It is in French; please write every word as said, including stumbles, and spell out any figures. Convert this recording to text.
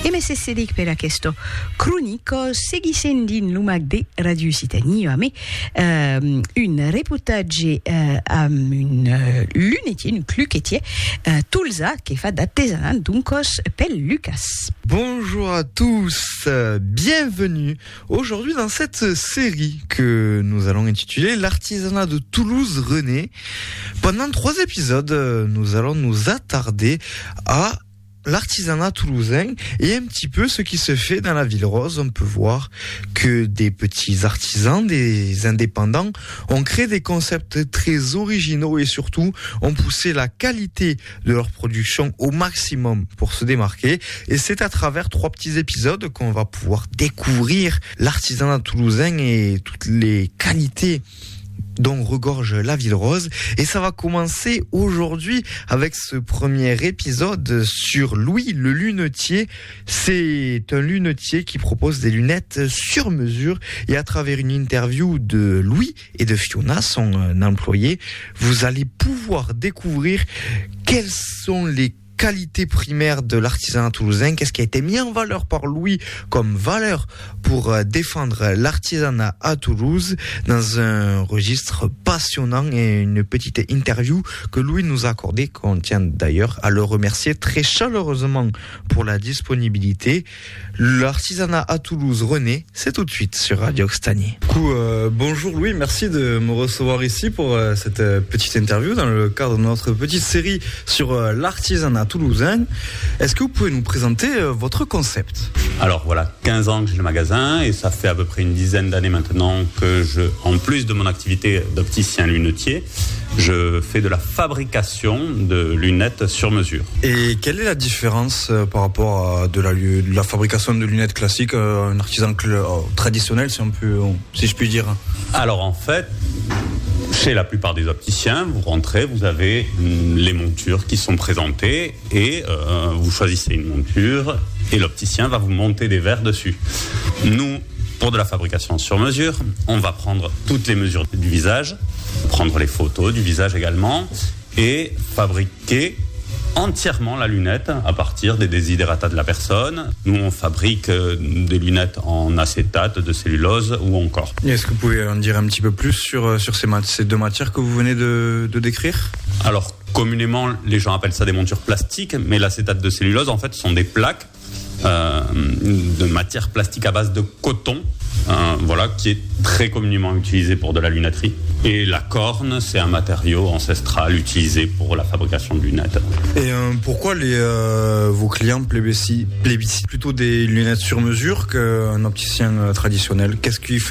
E me se sedik per questo cronico segui sendin l'umag de Radio Citanie a me euh, une reportage euh, à une euh, lunetier, une cluquetier euh, Tulsa qui fait d'artisanat dunkos pel Lucas. Bonjour à tous, bienvenue aujourd'hui dans cette série que nous allons intituler l'artisanat de Toulouse renaît. Pendant trois épisodes, nous allons nous attarder à l'artisanat toulousain et un petit peu ce qui se fait dans la ville rose. On peut voir que des petits artisans, des indépendants ont créé des concepts très originaux et surtout ont poussé la qualité de leur production au maximum pour se démarquer. Et c'est à travers trois petits épisodes qu'on va pouvoir découvrir l'artisanat toulousain et toutes les qualités dont regorge la ville rose. Et ça va commencer aujourd'hui avec ce premier épisode sur Louis le lunetier. C'est un lunetier qui propose des lunettes sur mesure et à travers une interview de Louis et de Fiona, son employé, vous allez pouvoir découvrir quelles sont les qualité primaire de l'artisanat toulousain, qu'est-ce qui a été mis en valeur par Louis comme valeur pour défendre l'artisanat à Toulouse dans un registre passionnant et une petite interview que Louis nous a accordée, qu'on tient d'ailleurs à le remercier très chaleureusement pour la disponibilité. L'artisanat à Toulouse renaît, c'est tout de suite sur Radio Occitanie. Du coup, euh, bonjour Louis, merci de me recevoir ici pour euh, cette euh, petite interview dans le cadre de notre petite série sur euh, l'artisanat toulousain. Est-ce que vous pouvez nous présenter euh, votre concept ? Alors voilà, quinze ans que j'ai le magasin et ça fait à peu près une dizaine d'années maintenant que je, en plus de mon activité d'opticien lunetier, je fais de la fabrication de lunettes sur mesure. Et quelle est la différence euh, par rapport à de la, de la fabrication de lunettes classiques, euh, un artisan cl- euh, traditionnel, si, on peut, euh, si je puis dire ? Alors en fait, chez la plupart des opticiens, vous rentrez, vous avez les montures qui sont présentées et euh, vous choisissez une monture et l'opticien va vous monter des verres dessus. Nous, pour de la fabrication sur mesure, on va prendre toutes les mesures du visage, prendre les photos du visage également et fabriquer entièrement la lunette à partir des desiderata de la personne. Nous, on fabrique euh, des lunettes en acétate, de cellulose ou encore. Est-ce que vous pouvez en dire un petit peu plus sur, sur ces, mat- ces deux matières que vous venez de, de décrire ? Alors, communément, les gens appellent ça des montures plastiques, mais l'acétate de cellulose, en fait, sont des plaques euh, de matière plastique à base de coton, euh, voilà, qui est très communément utilisé pour de la lunetterie. Et la corne, c'est un matériau ancestral utilisé pour la fabrication de lunettes. Et euh, pourquoi les, euh, vos clients plébiscitent, plébiscitent plutôt des lunettes sur mesure qu'un opticien traditionnel ? Qu'est-ce qui fait